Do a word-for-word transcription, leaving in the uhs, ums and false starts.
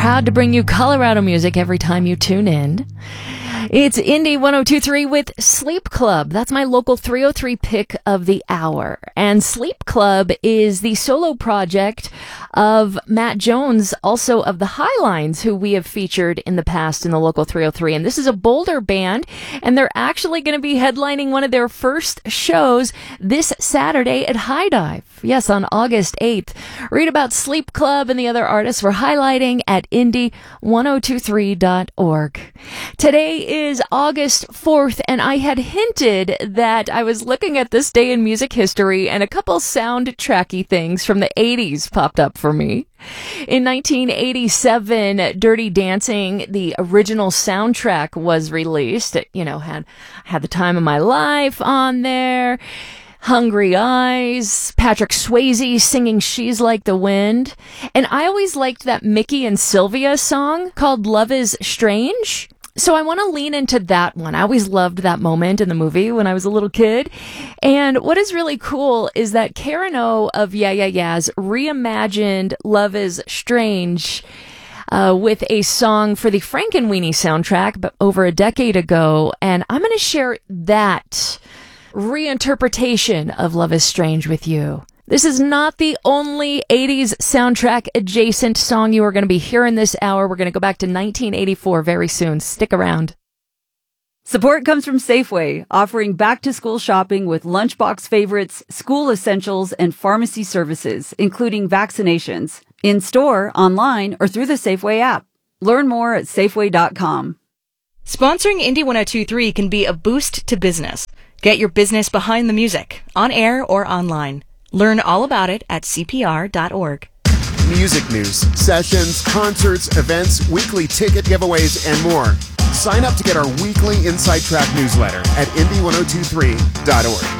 proud to bring you Colorado music every time you tune in. It's Indie one oh two three with Sleep Club. That's my local three oh three pick of the hour. And Sleep Club is the solo project of Matt Jones, also of the Highlines, who we have featured in the past in the local three oh three. And this is a Boulder band, and they're actually going to be headlining one of their first shows this Saturday at High Dive. Yes, on August eighth. Read about Sleep Club and the other artists we're highlighting at indie one oh two three dot org. Today is August fourth, and I had hinted that I was looking at this day in music history, and a couple soundtracky things from the eighties popped up for me. In nineteen eighty-seven, Dirty Dancing, the original soundtrack, was released. It, you know, had had the time of my life on there. Hungry Eyes, Patrick Swayze singing She's Like the Wind. And I always liked that Mickey and Sylvia song called Love is Strange. So I want to lean into that one. I always loved that moment in the movie when I was a little kid. And what is really cool is that Karen O of Yeah Yeah Yeahs reimagined Love is Strange uh, with a song for the Frankenweenie soundtrack but over a decade ago. And I'm going to share that reinterpretation of Love is Strange with you. This is not the only eighties soundtrack adjacent song you are going to be hearing this hour. We're going to go back to nineteen eighty-four very soon. Stick around. Support comes from Safeway, offering back-to-school shopping with lunchbox favorites, school essentials, and pharmacy services, including vaccinations, in-store, online, or through the Safeway app. Learn more at Safeway dot com. Sponsoring Indie one oh two three can be a boost to business. Get your business behind the music, on air or online. Learn all about it at C P R dot org. Music news, sessions, concerts, events, weekly ticket giveaways, and more. Sign up to get our weekly Inside Track newsletter at indie one oh two three dot org.